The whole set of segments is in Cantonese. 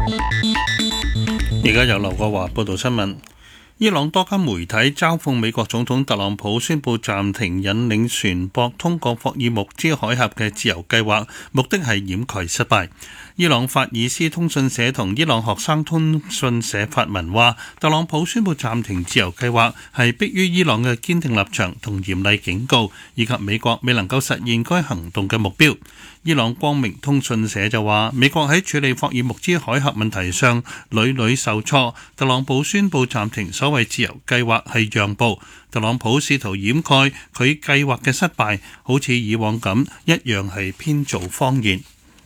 而家由劉國華報道新聞。伊朗多間媒體嘲諷美國總統特朗普宣布暫停引領船舶通過霍爾木茲海峽嘅自由計劃，目的係掩蓋失敗。伊朗法爾斯通訊社同伊朗學生通訊社發文話，特朗普宣布暫停自由計劃係迫於伊朗嘅堅定立場同嚴厲警告，以及美國未能夠實現該行動嘅目標。伊朗光明通訊社就話，美國喺處理霍爾木茲海峽問題上屢屢受挫，特朗普宣布暫停所謂自由計劃係讓步。特朗普試圖掩蓋佢計劃嘅失敗，好似以往咁一樣係編造謊言。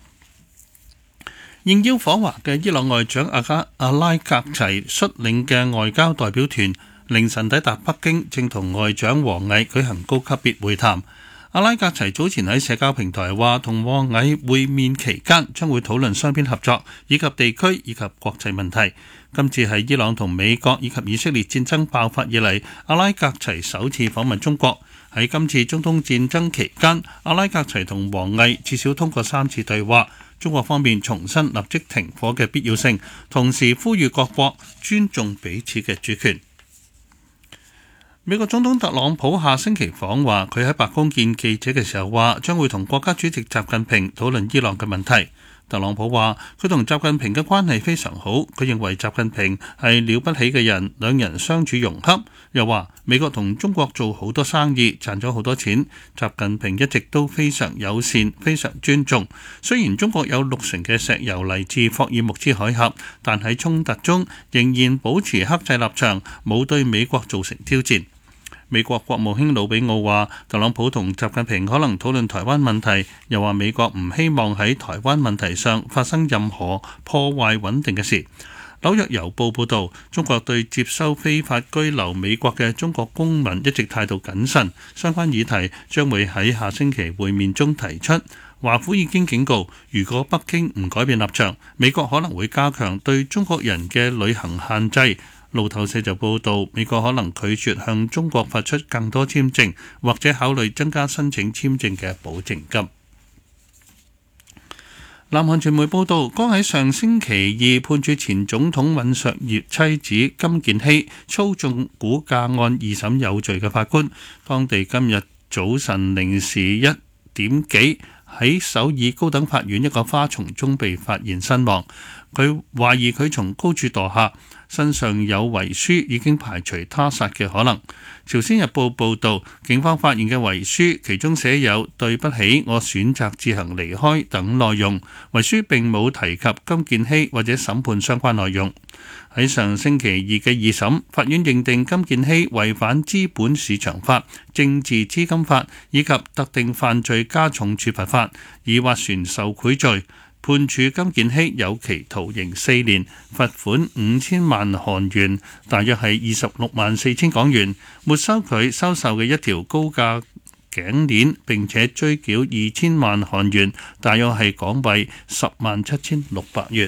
應邀訪華嘅伊朗外長阿拉格齊率領嘅外交代表團凌晨抵達北京，正同外長王毅舉行高級別會談。阿拉格齊早前喺社交平台話，同王毅會面期間將會討論雙邊合作以及地區以及國際問題。今次係伊朗同美國以及以色列戰爭爆發以嚟，阿拉格齊首次訪問中國。喺今次中東戰爭期間，阿拉格齊同王毅至少通過3次對話。中國方面重申立即停火嘅必要性，同時呼籲各國尊重彼此嘅主權。美國總統特朗普下星期訪華，佢喺白宮見記者嘅時候話，將會同國家主席習近平討論伊朗嘅問題。特朗普話，佢同習近平嘅關係非常好，佢認為習近平係了不起嘅人，兩人相處融洽。又話美國同中國做好多生意，賺咗好多錢，習近平一直都非常友善，非常尊重。雖然中國有60%嘅石油嚟自霍爾木茲海峽，但喺衝突中仍然保持克制立場，冇對美國造成挑戰。美國國務卿魯比奧話，特朗普同習近平可能討論台灣問題，又話美國唔希望喺台灣問題上發生任何破壞穩定嘅事。紐約郵報報導，中國對接收非法居留美國嘅中國公民一直態度謹慎，相關議題將會喺下星期會面中提出。華府已經警告，如果北京唔改變立場，美國可能會加強對中國人嘅旅行限制。路透社就報道，美國可能拒絕向中國發出更多簽證，或者考慮增加申請簽證嘅保證金。南韓傳媒報道，剛喺上星期二判處前總統尹錫悅妻子金建希操縱股價案2審有罪嘅法官，當地今日早晨0時1點幾喺首爾高等法院一個花叢中被發現身亡。佢懷疑佢從高處墮下，身上有遺書，已經排除他殺嘅可能。朝鮮日報報導，警方發現嘅遺書其中寫有對不起，我選擇自行離開等內容。遺書並冇提及金建希或者審判相關內容。喺上星期二嘅2審，法院認定金建希違反資本市場法、政治資金法以及特定犯罪加重處罰法，以斡旋受賄罪。判處金建希有期徒刑4年，罰款5000萬韓元，大約係264000港元，沒收佢收受嘅一條高價頸鏈，並且追繳2000萬韓元，大約係港幣107600元。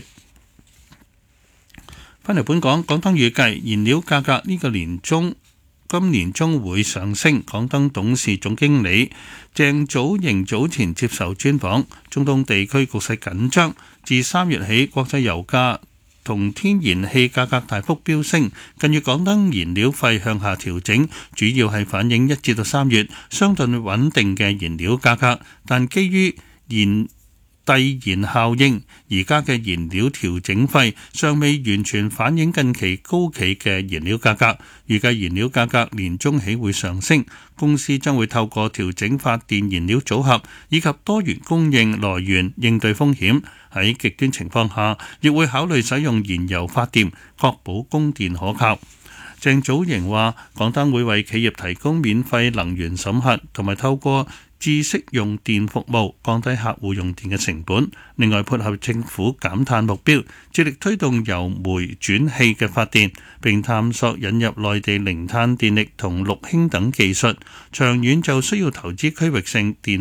返嚟本港，港燈預計燃料價格今年中會上升。港燈董事總經理鄭祖瑩早前接受專訪，中東地區局勢緊張，自3月起國際油價同天然氣價格大幅飆升，近月港燈燃料費向下調整，主要係反映1至到3月相對穩定嘅燃料價格，但基於遞延效應，而家嘅燃料調整費尚未完全反映近期高企嘅燃料價格，預計燃料價格年中起會上升。公司將會透過調整發電燃料組合以及多元供應來源應對風險，喺極端情況下亦會考慮使用燃油發電，確保供電可靠。鄭祖瑩話，港燈會為企業提供免費能源審核，同埋透過知識用電服務降低客戶用電嘅成本。另外，配合政府減碳目標，致力推動由煤轉氣嘅發電，並探索引入內地零碳電力同綠氫等技術。長遠就需要投資區域性電